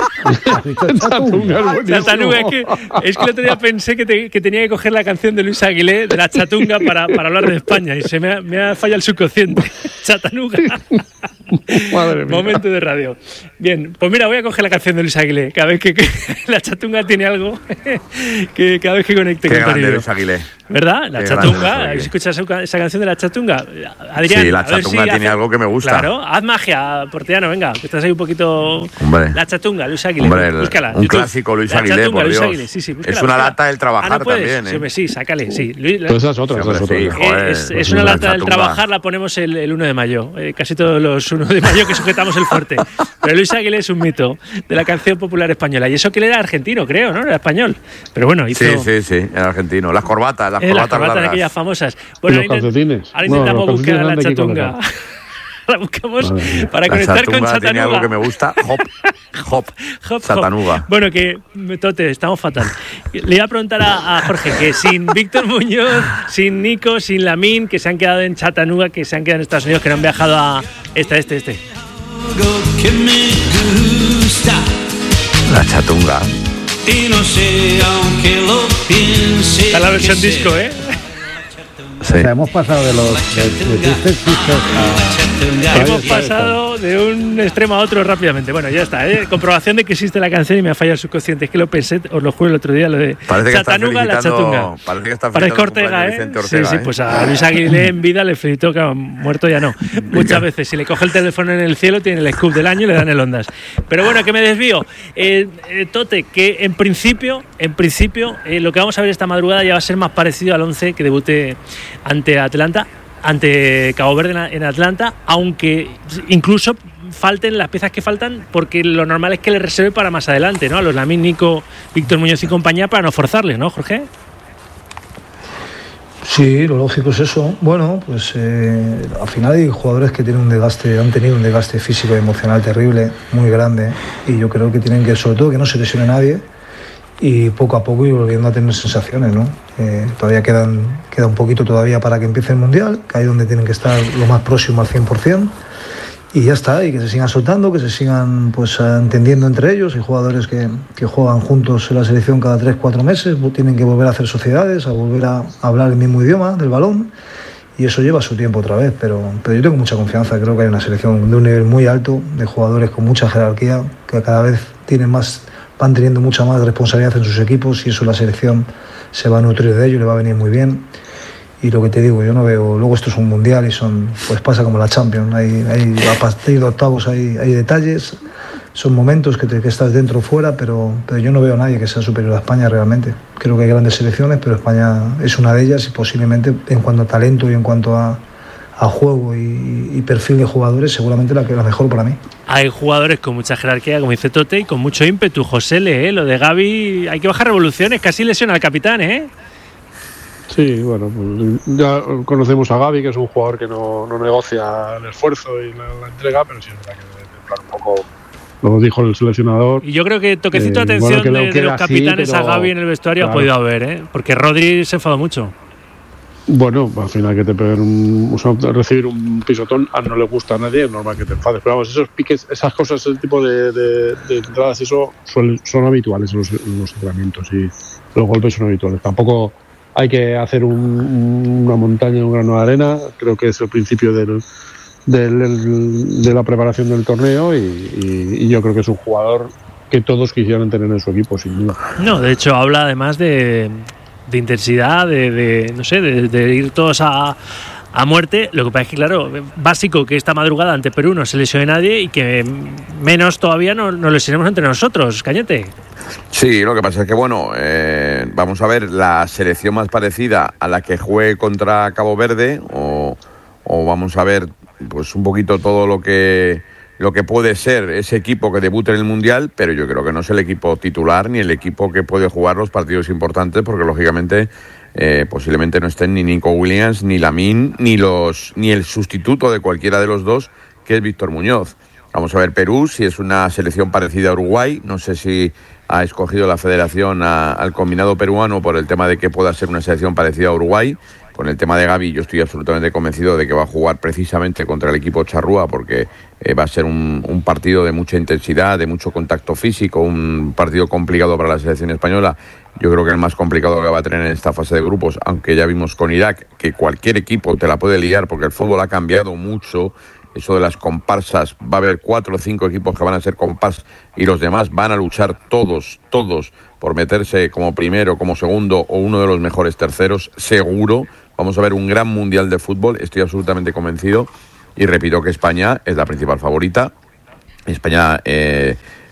Chatunga, Chatunga, es que, es que el otro día pensé que, te, que tenía que coger la canción de Luis Aguilé de la Chatunga para, para hablar de España y se me ha, me ha fallado el subconsciente. Chattanooga. Momento de radio. Bien, pues mira, voy a coger la canción de Luis Aguilé. Cada vez que, que la Chatunga tiene algo que cada vez que conecte Qué con grande Luis Aguilé. ¿Verdad? La Qué Chatunga. ¿Habéis escuchado esa, esa canción de la Chatunga? Adrián, sí, la Chatunga si tiene hace... algo que me gusta. Claro, haz magia, Porteano, venga, que estás ahí un poquito. Hombre. La Chatunga, Luis Aguilé. Hombre, el, búscala. Un YouTube. Clásico, Luis la Aguilé, Chatunga, por Dios. Luis Aguilé. Sí, sí, búscala, es una búscala. lata del trabajar ah, ¿no también. ¿eh? Sí, sí, sácale. Sí. Luis, pues esa es otra. Sí, esa es, otra. Sí, joder, es, es una lata del trabajar, la ponemos el, el uno de mayo. Eh, casi todos los uno de mayo que sujetamos el fuerte. Pero Luis Aguilé es un mito de la canción popular española. Y eso que él era argentino, creo, ¿no? Era español. Pero bueno, hizo... Sí, sí, sí, era argentino. Las corbatas, las eh, corbatas Las corbatas largas. aquellas famosas. Bueno, los calcetines. Ahora intentamos no, buscar a la Chatunga. La buscamos vale. para la conectar con Chattanooga. Tiene algo que me gusta, hop, hop, hop Chattanooga. Bueno, que, Tote, estamos fatal. Le iba a preguntar a, a Jorge que sin Víctor Muñoz, sin Nico, sin Lamine, que se han quedado en Chattanooga, que se han quedado en Estados Unidos, que no han viajado a este, este, este. La Chatunga. Y no sé, aunque lo piense. Está la versión disco, ¿eh? Sí. O sea, hemos pasado de los de, de Twisted Sisters a... Hemos pasado de un extremo a otro rápidamente. Bueno, ya está, ¿eh? Comprobación de que existe la canción y me ha fallado el subconsciente. Es que lo pensé, os lo juro el otro día, lo de Chattanooga, la Chatunga. Parece que está Parece Ortega, ¿eh? Ortega, sí, sí, ¿eh? Pues a Luis Aguilé en vida le felicito, que muerto ya no. Muchas veces, si le coge el teléfono en el cielo, tiene el scoop del año y le dan el Ondas. Pero bueno, que me desvío. Eh, eh, Tote, que en principio, en principio, eh, lo que vamos a ver esta madrugada ya va a ser más parecido al once que debute ante Atlanta, ante Cabo Verde en Atlanta, aunque incluso falten las piezas que faltan, porque lo normal es que le reserve para más adelante, ¿no? A los Lamine, Nico, Víctor Muñoz y compañía, para no forzarles, ¿no, Jorge? Sí, lo lógico es eso. Bueno, pues eh, al final hay jugadores que tienen un desgaste, han tenido un desgaste físico y emocional terrible, muy grande, y yo creo que tienen que, sobre todo, que no se lesione nadie y poco a poco ir volviendo a tener sensaciones, ¿no? Eh, todavía quedan, queda un poquito todavía para que empiece el Mundial, que ahí es donde tienen que estar lo más próximo al cien por ciento. Y ya está, y que se sigan soltando, que se sigan pues entendiendo entre ellos. Hay jugadores que, que juegan juntos en la selección cada tres, cuatro meses, tienen que volver a hacer sociedades, a volver a hablar el mismo idioma del balón, y eso lleva su tiempo otra vez, pero, pero yo tengo mucha confianza. Creo que hay una selección de un nivel muy alto, de jugadores con mucha jerarquía, que cada vez tienen más, van teniendo mucha más responsabilidad en sus equipos, y eso la selección se va a nutrir de ello, le va a venir muy bien. Y lo que te digo, yo no veo, luego esto es un mundial y son, pues pasa como la Champions, hay, hay a partir de octavos hay, hay detalles, son momentos que, te, que estás dentro o fuera, pero, pero yo no veo a nadie que sea superior a España realmente. Creo que hay grandes selecciones, pero España es una de ellas, y posiblemente en cuanto a talento y en cuanto a, a juego y, y perfil de jugadores, seguramente la que la mejor para mí. Hay jugadores con mucha jerarquía, como dice Tote, y con mucho ímpetu. José Le, ¿eh? Lo de Gavi, hay que bajar revoluciones, casi lesiona al capitán, ¿eh? Sí, bueno, pues ya conocemos a Gavi, que es un jugador que no, no negocia el esfuerzo y la, la entrega, pero sí es verdad que de templar un poco, lo dijo el seleccionador. Y yo creo que toquecito de eh, atención bueno, de, de los capitanes así, pero, a Gavi en el vestuario claro, ha podido haber, ¿eh? Porque Rodri se enfadó mucho. Bueno, al final que te peguen un, o sea, recibir un pisotón no le gusta a nadie, es normal que te enfades, pero vamos, esos piques, esas cosas, ese tipo de, de, de entradas, eso son, son habituales en los, en los entrenamientos, y los golpes son habituales. Tampoco hay que hacer un, una montaña, un grano de arena. Creo que es el principio del, del, de la preparación del torneo, y, y, y yo creo que es un jugador que todos quisieran tener en su equipo, sin duda. No, de hecho habla además de, de intensidad, de, de no sé, de, de ir todos a, a muerte. Lo que pasa es que, claro, básico que esta madrugada ante Perú no se lesione nadie, y que menos todavía no nos lesionemos entre nosotros, Cañete. Sí, lo que pasa es que, bueno, eh, vamos a ver la selección más parecida a la que juegue contra Cabo Verde, o, o vamos a ver pues un poquito todo lo que lo que puede ser ese equipo que debute en el Mundial, pero yo creo que no es el equipo titular ni el equipo que puede jugar los partidos importantes, porque lógicamente eh, posiblemente no estén ni Nico Williams, ni Lamine, ni los ni el sustituto de cualquiera de los dos, que es Víctor Muñoz. Vamos a ver Perú, si es una selección parecida a Uruguay. No sé si ha escogido la federación a, al combinado peruano por el tema de que pueda ser una selección parecida a Uruguay. Con el tema de Gavi, yo estoy absolutamente convencido de que va a jugar precisamente contra el equipo charrúa, porque eh, va a ser un, un partido de mucha intensidad, de mucho contacto físico, un partido complicado para la selección española. Yo creo que el más complicado que va a tener en esta fase de grupos, aunque ya vimos con Irak que cualquier equipo te la puede liar, porque el fútbol ha cambiado mucho. Eso de las comparsas, va a haber cuatro o cinco equipos que van a ser compars, y los demás van a luchar todos, todos por meterse como primero, como segundo o uno de los mejores terceros, seguro. Vamos a ver un gran mundial de fútbol, estoy absolutamente convencido, y repito que España es la principal favorita. España eh,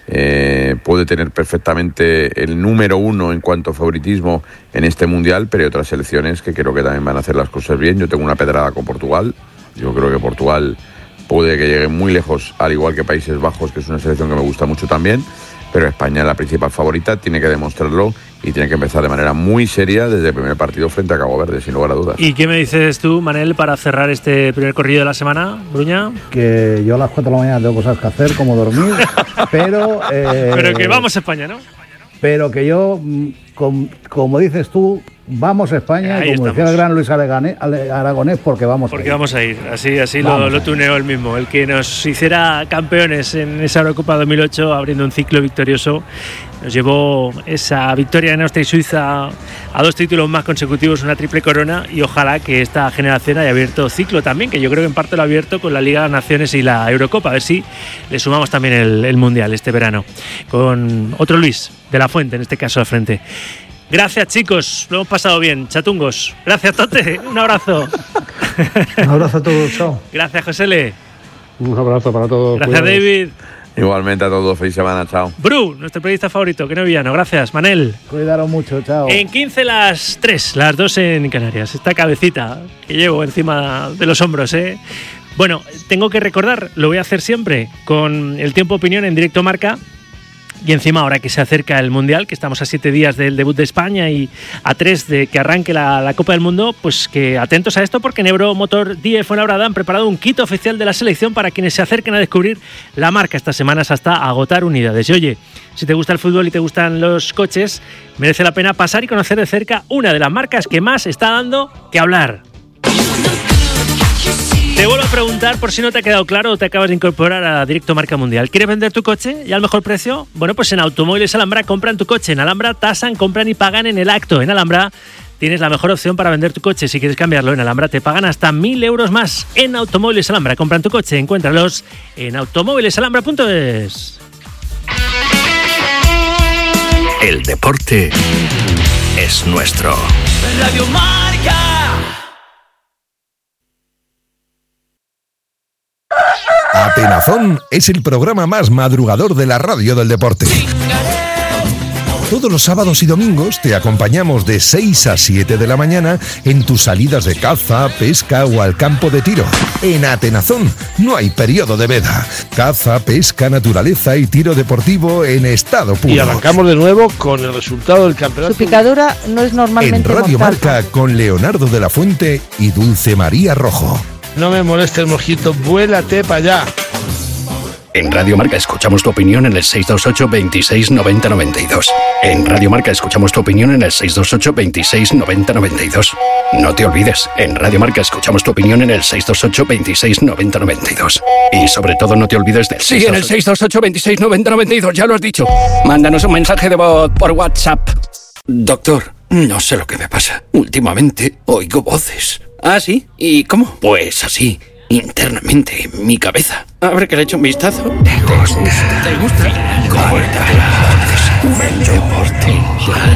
eh, puede tener perfectamente el número uno en cuanto a favoritismo en este mundial, pero hay otras selecciones que creo que también van a hacer las cosas bien. Yo tengo una pedrada con Portugal. Yo creo que Portugal puede que llegue muy lejos, al igual que Países Bajos, que es una selección que me gusta mucho también, pero España es la principal favorita, tiene que demostrarlo, y tiene que empezar de manera muy seria desde el primer partido frente a Cabo Verde, sin lugar a dudas. ¿Y qué me dices tú, Manel, para cerrar este primer corrido de la semana, Bruña? Que yo a las cuatro de la mañana tengo cosas que hacer, como dormir, pero... Eh, pero que vamos a España, ¿no? Pero que yo, com, como dices tú, vamos a España, ahí como estamos. Decía el gran Luis Aragonés, porque vamos porque a ir. vamos a ir, así, así lo, lo tuneó él mismo, el que nos hiciera campeones en esa Eurocopa dos mil ocho, abriendo un ciclo victorioso. Nos llevó esa victoria en Austria y Suiza a dos títulos más consecutivos, una triple corona, y ojalá que esta generación haya abierto ciclo también, que yo creo que en parte lo ha abierto con la Liga de Naciones y la Eurocopa, a ver si le sumamos también el, el Mundial este verano, con otro Luis de la Fuente, en este caso al frente. Gracias, chicos, lo hemos pasado bien, chatungos. Gracias, Tote, un abrazo. Un abrazo a todos, chao. Gracias, Josele. Un abrazo para todos. Gracias, cuidados. David. Igualmente a todos, feliz semana, chao. Bru, nuestro periodista favorito, que no villano, gracias, Manel. Cuidaros mucho, chao. En quince las tres, las dos en Canarias, esta cabecita que llevo encima de los hombros, ¿eh? Bueno, tengo que recordar, lo voy a hacer siempre, con el tiempo opinión en directo Marca, Y encima, ahora que se acerca el Mundial, que estamos a siete días del debut de España y a tres de que arranque la, la Copa del Mundo, pues que atentos a esto, porque en Euromotor D F Fuenlabrada han preparado un kit oficial de la selección para quienes se acerquen a descubrir la marca estas semanas hasta agotar unidades. Y oye, si te gusta el fútbol y te gustan los coches, merece la pena pasar y conocer de cerca una de las marcas que más está dando que hablar. Te vuelvo a preguntar por si no te ha quedado claro o te acabas de incorporar a Directo Marca Mundial. ¿Quieres vender tu coche y al mejor precio? Bueno, pues en Automóviles Alhambra compran tu coche. En Alhambra tasan, compran y pagan en el acto. En Alhambra tienes la mejor opción para vender tu coche. Si quieres cambiarlo, en Alhambra te pagan hasta mil euros más. En Automóviles Alhambra compran tu coche. Encuéntralos en automóviles alhambra punto es. El deporte es nuestro. Radio Marca. Atenazón es el programa más madrugador de la radio del deporte. Todos los sábados y domingos te acompañamos de seis a siete de la mañana en tus salidas de caza, pesca o al campo de tiro. En Atenazón no hay periodo de veda. Caza, pesca, naturaleza y tiro deportivo en estado puro. Y arrancamos de nuevo con el resultado del campeonato. Su picadura no es normalmente En Radio mortal. Marca con Leonardo de la Fuente y Dulce María Rojo. No me moleste el mojito, vuélate para allá. En Radio Marca escuchamos tu opinión en el seis dos ocho, veintiséis, noventa, noventa y dos. En Radio Marca escuchamos tu opinión en el seis dos ocho, veintiséis, noventa, noventa y dos. No te olvides, en Radio Marca escuchamos tu opinión en el seis dos ocho, veintiséis, noventa, noventa y dos. Y sobre todo no te olvides del Sí, en el seis dos ocho, veintiséis, noventa, noventa y dos, ya lo has dicho. Mándanos un mensaje de voz por WhatsApp. Doctor, no sé lo que me pasa. Últimamente oigo voces. ¿Ah, sí? ¿Y cómo? Pues así, internamente, en mi cabeza. A ver que le echo un vistazo. ¿Te gusta? ¿Te gusta? Corta. Deporte.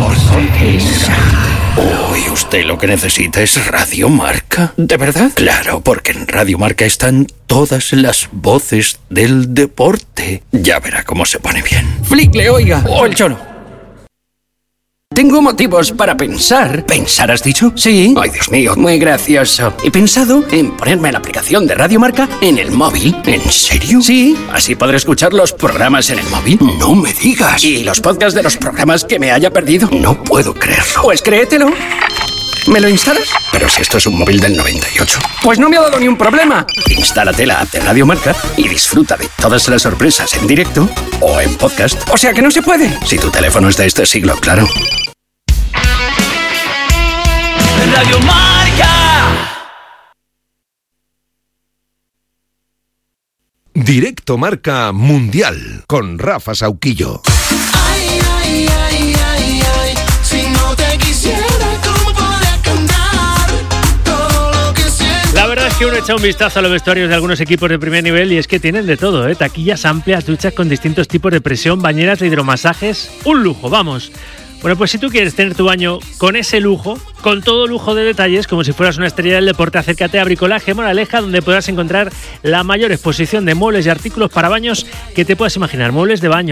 Hoy usted lo que necesita es Radio Marca. ¿De verdad? Claro, porque en Radio Marca están todas las voces del deporte. Ya verá cómo se pone bien. Flicle, oiga. O el cholo. Tengo motivos para pensar. ¿Pensar has dicho? Sí. Ay, Dios mío, muy gracioso. He pensado en ponerme la aplicación de Radio Marca en el móvil. ¿En serio? Sí. Así podré escuchar los programas en el móvil. No me digas. ¿Y los podcasts de los programas que me haya perdido? No puedo creerlo. Pues créetelo. ¿Me lo instalas? Pero si esto es un móvil del noventa y ocho. Pues no me ha dado ni un problema. Instálate la app de Radio Marca y disfruta de todas las sorpresas en directo o en podcast. O sea que no se puede. Si tu teléfono es de este siglo, claro. Radio Marca. Directo Marca Mundial con Rafa Sauquillo. Ay, ay, ay, ay, ay. Si no te quisiera, ¿cómo podría cantar todo lo que siento? La verdad es que uno echa un vistazo a los vestuarios de algunos equipos de primer nivel y es que tienen de todo, ¿eh? Taquillas amplias, duchas con distintos tipos de presión, bañeras de hidromasajes. Un lujo, vamos. Bueno, pues si tú quieres tener tu baño con ese lujo, con todo lujo de detalles, como si fueras una estrella del deporte, acércate a Bricolaje Moraleja, donde podrás encontrar la mayor exposición de muebles y artículos para baños que te puedas imaginar. Muebles de baño,